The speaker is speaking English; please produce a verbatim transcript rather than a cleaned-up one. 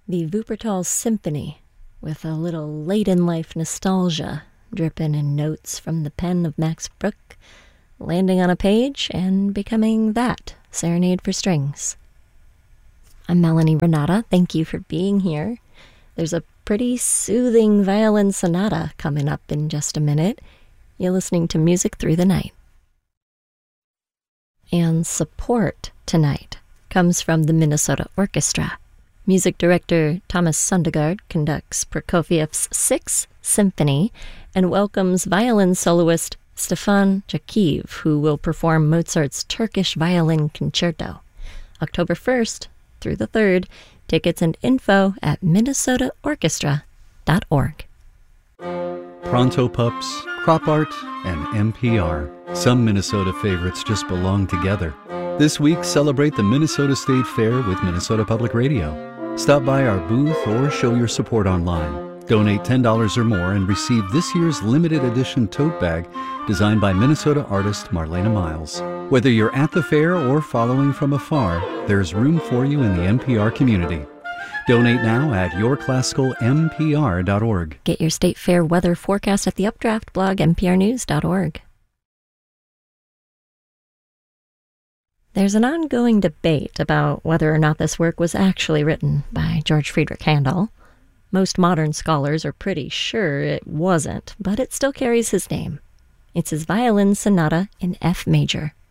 the Wuppertal Symphony, with a little late-in-life nostalgia dripping in notes from the pen of Max Bruch, landing on a page and becoming that, Serenade for Strings. I'm Melanie Renata. Thank you for being here. There's a pretty soothing violin sonata coming up in just a minute. You're listening to Music Through the Night. And support tonight comes from the Minnesota Orchestra. Music director Thomas Sundergaard conducts Prokofiev's Sixth Symphony and welcomes violin soloist Stefan Jakiv, who will perform Mozart's Turkish Violin Concerto. October first through the third. Tickets and info at minnesota orchestra dot org. Pronto Pups, Crop Art, and M P R. Some Minnesota favorites just belong together. This week, celebrate the Minnesota State Fair with Minnesota Public Radio. Stop by our booth or show your support online. Donate ten dollars or more and receive this year's limited edition tote bag designed by Minnesota artist Marlena Miles. Whether you're at the fair or following from afar, there's room for you in the N P R community. Donate now at your classical m p r dot org. Get your state fair weather forecast at the Updraft blog, n p r news dot org. There's an ongoing debate about whether or not this work was actually written by George Friedrich Handel. Most modern scholars are pretty sure it wasn't, but it still carries his name. It's his violin sonata in F major.